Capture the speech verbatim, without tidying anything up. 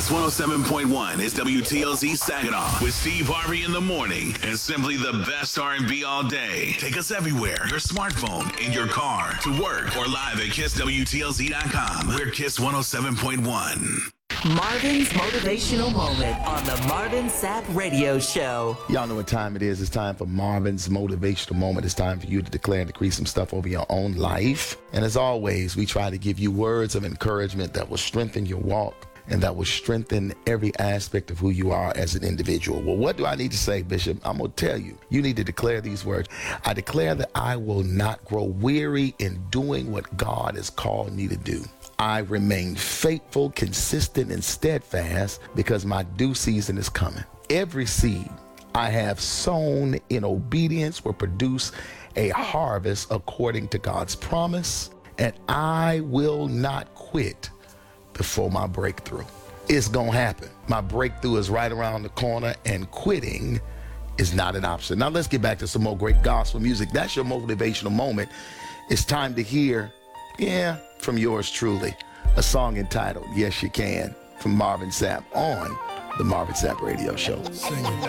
Kiss one oh seven point one is W T L Z Saginaw with Steve Harvey in the morning and simply the best R and B all day. Take us everywhere. Your smartphone, in your car, to work, or live at kiss W T L Z dot com. We're Kiss one oh seven point one. Marvin's Motivational Moment on the Marvin Sapp Radio Show. Y'all know what time it is. It's time for Marvin's Motivational Moment. It's time for you to declare and decree some stuff over your own life. And as always, we try to give you words of encouragement that will strengthen your walk and that will strengthen every aspect of who you are as an individual. Well, what do I need to say, Bishop? I'm going to tell you. You need to declare these words. I declare that I will not grow weary in doing what God has called me to do. I remain faithful, consistent, and steadfast because my due season is coming. Every seed I have sown in obedience will produce a harvest according to God's promise, and I will not quit before my breakthrough. It's gonna happen. My breakthrough is right around the corner, and quitting is not an option. Now let's get back to some more great gospel music. That's your motivational moment. It's time to hear, yeah, from yours truly, a song entitled Yes You Can from Marvin Sapp on the Marvin Sapp Radio Show. Sing it.